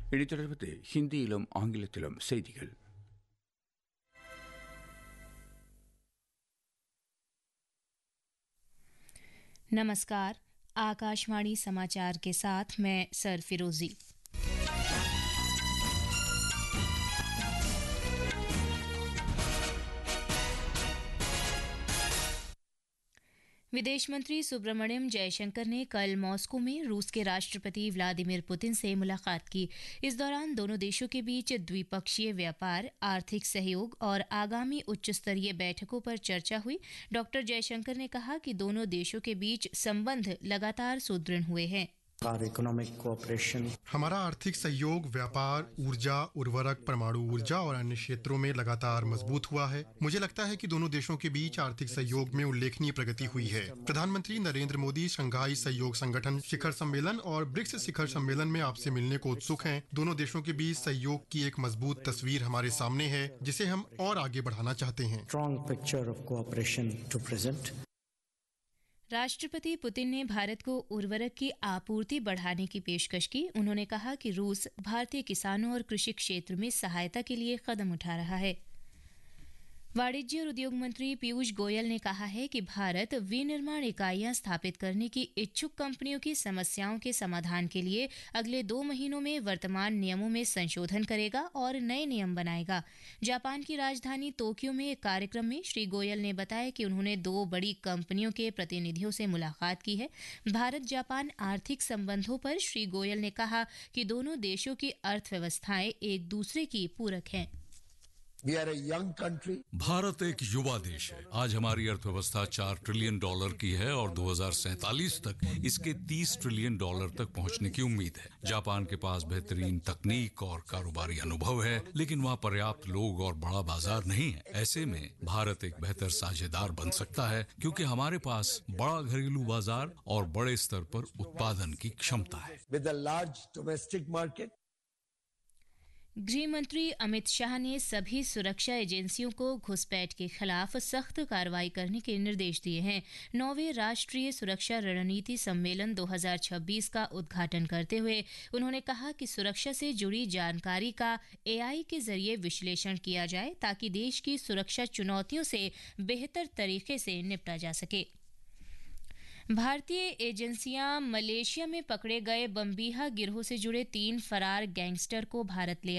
இதைத் தொடர்ந்து ஹிந்தியிலும் ஆங்கிலத்திலும் செய்திகள். नमस्कार, आकाशवाणी समाचार के साथ मैं सरफिरोजी। विदेश मंत्री सुब्रमण्यम जयशंकर ने कल मॉस्को में रूस के राष्ट्रपति व्लादिमीर पुतिन से मुलाकात की। इस दौरान दोनों देशों के बीच द्विपक्षीय व्यापार, आर्थिक सहयोग और आगामी उच्च स्तरीय बैठकों पर चर्चा हुई। डॉक्टर जयशंकर ने कहा कि दोनों देशों के बीच संबंध लगातार सुदृढ़ हुए हैं। हमारा आर्थिक सहयोग, व्यापार, ऊर्जा, उर्वरक, परमाणु ऊर्जा और अन्य क्षेत्रों में लगातार मजबूत हुआ है। मुझे लगता है कि दोनों देशों के बीच आर्थिक सहयोग में उल्लेखनीय प्रगति हुई है। प्रधानमंत्री नरेंद्र मोदी शंघाई सहयोग संगठन शिखर सम्मेलन और ब्रिक्स शिखर सम्मेलन में आपसे मिलने को उत्सुक हैं। दोनों देशों के बीच सहयोग की एक मजबूत तस्वीर हमारे सामने है, जिसे हम और आगे बढ़ाना चाहते हैं। राष्ट्रपति पुतिन ने भारत को उर्वरक की आपूर्ति बढ़ाने की पेशकश की। उन्होंने कहा कि रूस भारतीय किसानों और कृषि क्षेत्र में सहायता के लिए कदम उठा रहा है। वाणिज्य और उद्योग मंत्री पीयूष गोयल ने कहा है कि भारत विनिर्माण इकाइयां स्थापित करने की इच्छुक कंपनियों की समस्याओं के समाधान के लिए अगले 2 महीनों में वर्तमान नियमों में संशोधन करेगा और नए नियम बनाएगा। जापान की राजधानी तोक्यो में एक कार्यक्रम में श्री गोयल ने बताया कि उन्होंने 2 बड़ी कंपनियों के प्रतिनिधियों से मुलाकात की है। भारत जापान आर्थिक संबंधों पर श्री गोयल ने कहा कि दोनों देशों की अर्थव्यवस्थाएं एक दूसरे की पूरक हैं। भारत एक युवा देश है। आज हमारी अर्थव्यवस्था $4 ट्रिलियन की है और 2047 तक इसके $30 ट्रिलियन तक पहुंचने की उम्मीद है। जापान के पास बेहतरीन तकनीक और कारोबारी अनुभव है, लेकिन वहां पर्याप्त लोग और बड़ा बाजार नहीं है। ऐसे में भारत एक बेहतर साझेदार बन सकता है, क्योंकि हमारे पास बड़ा घरेलू बाजार और बड़े स्तर पर उत्पादन की क्षमता है। गृह मंत्री अमित शाह ने सभी सुरक्षा एजेंसियों को घुसपैठ के खिलाफ सख्त कार्रवाई करने के निर्देश दिए हैं। 9वें राष्ट्रीय सुरक्षा रणनीति सम्मेलन 2026 का उद्घाटन करते हुए उन्होंने कहा कि सुरक्षा से जुड़ी जानकारी का AI के जरिए विश्लेषण किया जाए, ताकि देश की सुरक्षा चुनौतियों से बेहतर तरीके से निपटा जा सके। भारतीय एजेंसियां मलेशिया में पकड़े गए बम्बीहा गिरोह से जुड़े 3 फरार गैंगस्टर को भारत ले